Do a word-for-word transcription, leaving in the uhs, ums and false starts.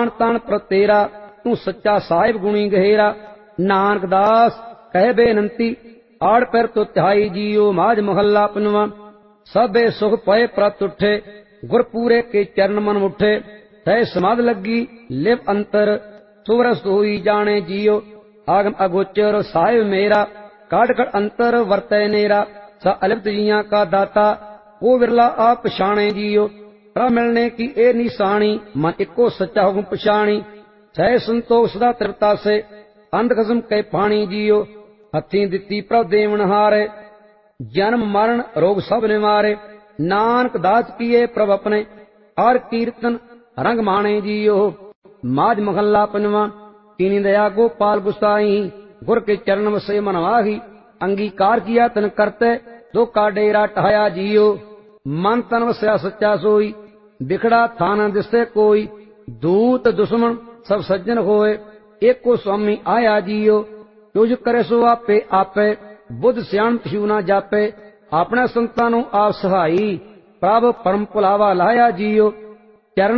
ਆਣ ਤਾਣ ਪਰ ਤੇਰਾ, ਤੂੰ ਸੱਚਾ ਸਾਹਿਬ ਗੁਣੀ ਗਹਿਰਾ। ਨਾਨਕ ਦਾਸ ਕਹਿ ਬੇਨੰਤੀ, ਆੜ ਪੈਰ ਤੋ ਧਿਆਈ ਜੀਓ। ਮਾਝ ਮਹੱਲਾ ਪੰਜਵਾਂ। ਸਭੇ ਸੁਖ ਪਏ ਪ੍ਰਤ ਉਠੇ, ਗੁਰਪੂਰੇ ਕੇ ਚਰਨ ਮਨ ਮੁਠੇ। ਤੈ ਸਮਾਧ ਲੱਗੀ ਲਿਵ ਅੰਤਰ, ਸੁਵਰਸ ਹੋਈ ਜਾਣੇ ਜੀਓ। ਆਗਮ ਅਗੋਚਰ ਸਾਹਿਬ ਮੇਰਾ, ਕਾਢ ਕੜ ਅੰਤਰ ਵਰਤੈ ਨੇਰਾ। ਸ ਅਲਿਪਤ ਜੀਆਂ ਕਾ ਦਾਤਾ, ਉਹ ਵਿਰਲਾ ਆਪ ਪਛਾਣੇ ਜੀਓ। ਪ੍ਰਭ ਮਿਲਣੇ ਕੀ ਇਹ ਨਿਸ਼ਾਨੀ, ਮਨ ਇੱਕੋ ਸੱਚਾ ਹੁਕਮ ਪਛਾਣੀ। ਸਹਿ ਸੰਤੋਖ ਸਦਾ ਤ੍ਰਿਪਤਾ ਸੇ, ਅੰਧ ਖਸਮ ਕੈ ਪਾਣੀ ਜੀਓ। ਹੱਥੀਂ ਦਿੱਤੀ ਪ੍ਰਭ ਦੇਵਨ ਹਾਰੇ, ਜਨਮ ਮਰਨ ਰੋਗ ਸਭ ਨਿਵਾਰੇ। ਨਾਨਕ ਦਾਸ ਕੀਏ ਪ੍ਰਭ ਆਪਣੇ, ਹਰ ਕੀਰਤਨ ਰੰਗ ਮਾਣੇ ਜੀਓ। ਮਾਝ ਮਹੱਲਾ ਪੰਜਵਾਂ। ਕੀਨੀ ਦਇਆ ਗੋਪਾਲ ਗੁਸਾਈ, ਗੁਰ ਕੇ ਚਰਨ ਵਸੇ ਮਨ ਵਾਹੀ। ਅੰਗੀਕਾਰ ਕੀਆ ਤਨ ਕਰਤੇ, ਦੋ ਕਾ ਡੇਰਾ ਟਹਾਇਆ ਜੀਓ। ਮਨ ਤਨ ਵਸਿਆ ਸੱਚਾ ਸੋਈ, ਬਿਖੜਾ ਥਾਨ ਦਿਸੇ ਕੋਈ। ਦੂਤ ਦੁਸ਼ਮਣ ਸਭ ਸੱਜਣ ਹੋਏ, ਏਕੋ ਸੁਆਮੀ ਆਇਆ ਜੀਓ। ਤੁਝ ਕਰੇ ਸੋ ਆਪੇ ਆਪੇ, ਬੁੱਧ ਸਿਆਣ ਛੂ ਨਾ ਜਾਪੇ। ਆਪਣੇ ਸੰਤਾਂ ਨੂੰ ਆਪ ਸਹਾਈ, ਪ੍ਰਭ ਪਰਮ ਭੁਲਾਵਾ ਲਾਇਆ ਜੀਓ।